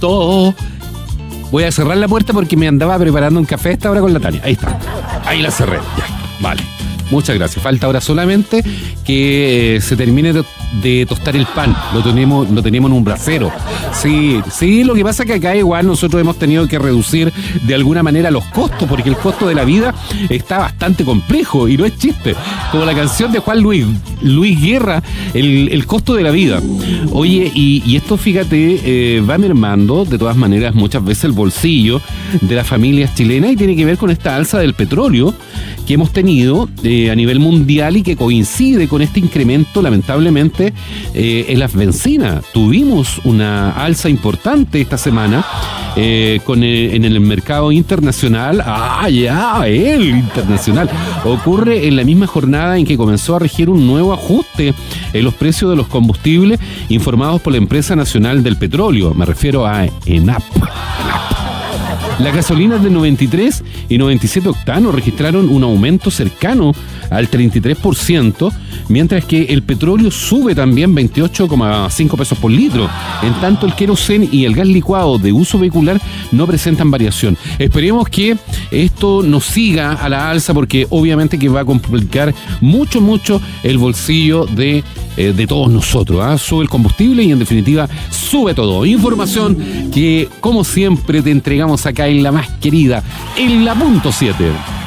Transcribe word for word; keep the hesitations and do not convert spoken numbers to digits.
Listo. Voy a cerrar la puerta porque me andaba preparando un café a esta hora con la Tania. Ahí está. Ahí la cerré. Ya. Vale. Muchas gracias. Falta ahora solamente que eh, se termine de, de tostar el pan. Lo tenemos, lo tenemos en un brasero. Sí, sí, lo que pasa es que acá igual nosotros hemos tenido que reducir de alguna manera los costos, porque el costo de la vida está bastante complejo y no es chiste. Como la canción de Juan Luis, Luis Guerra, el, el costo de la vida. Oye, y, y esto, fíjate, eh, va mermando de todas maneras muchas veces el bolsillo de las familias chilenas y tiene que ver con esta alza del petróleo que hemos tenido eh, a nivel mundial y que coincide con este incremento, lamentablemente, eh, en las bencinas. Tuvimos una alza importante esta semana eh, con el, en el mercado internacional. ¡Ah, ya! El internacional. Ocurre en la misma jornada en que comenzó a regir un nuevo ajuste en los precios de los combustibles informados por la Empresa Nacional del Petróleo. Me refiero a ENAP. Las gasolinas de noventa y tres y noventa y siete octanos registraron un aumento cercano al treinta y tres por ciento, mientras que el petróleo sube también veintiocho coma cinco pesos por litro. En tanto, el queroseno y el gas licuado de uso vehicular no presentan variación. Esperemos que esto no siga a la alza, porque obviamente que va a complicar mucho, mucho el bolsillo de, eh, de todos nosotros, ¿eh? Sube el combustible y en definitiva sube todo. Información que, como siempre, te entregamos acá en la más querida, en la punto siete.